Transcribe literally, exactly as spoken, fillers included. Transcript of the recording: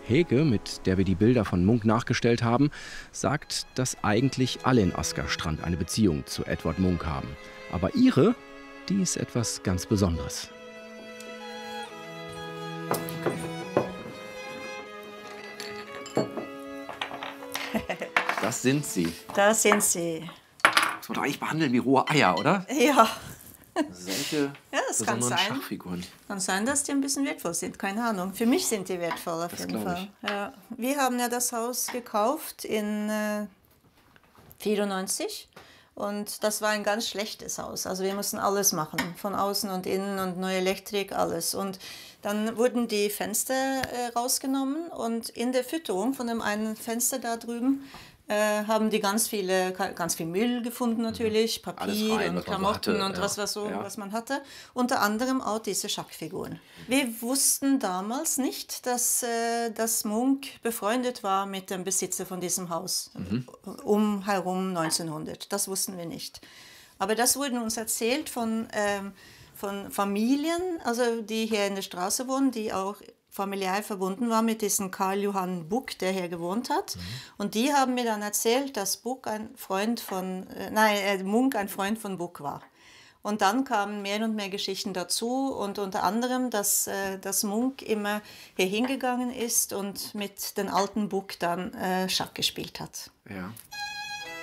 Hege, mit der wir die Bilder von Munch nachgestellt haben, sagt, dass eigentlich alle in Askerstrand eine Beziehung zu Edvard Munch haben. Aber ihre, die ist etwas ganz Besonderes. Das sind sie. Das sind sie. Das muss man doch eigentlich behandeln wie rohe Eier, oder? Ja. Solche Ja, das kann besonderen sein. Schachfiguren. Kann sein, dass die ein bisschen wertvoll sind. Keine Ahnung. Für mich sind die wertvoll auf Das jeden glaub Fall. Ja. Wir haben ja das Haus gekauft in äh, vierundneunzig. Und das war ein ganz schlechtes Haus. Also wir mussten alles machen, von außen und innen und neue Elektrik, alles. Und dann wurden die Fenster äh, rausgenommen und in der Fütterung von dem einen Fenster da drüben äh, haben die ganz viele, ganz viel Müll gefunden natürlich, Papier rein, und Klamotten hatte, und ja. was, was, so, Ja. was man hatte. Unter anderem auch diese Schackfiguren. Wir wussten damals nicht, dass, äh, dass Munch befreundet war mit dem Besitzer von diesem Haus, mhm. um herum neunzehnhundert. Das wussten wir nicht. Aber das wurde uns erzählt von, ähm, von Familien, also die hier in der Straße wohnen, die auch familiär verbunden war mit diesem Karl Johann Buck, der hier gewohnt hat. Mhm. Und die haben mir dann erzählt, dass Buck ein Freund von, äh, nein, äh, Munch ein Freund von Buck war. Und dann kamen mehr und mehr Geschichten dazu und unter anderem, dass, äh, dass Munch immer hier hingegangen ist und mit den alten Buck dann äh, Schach gespielt hat. Ja.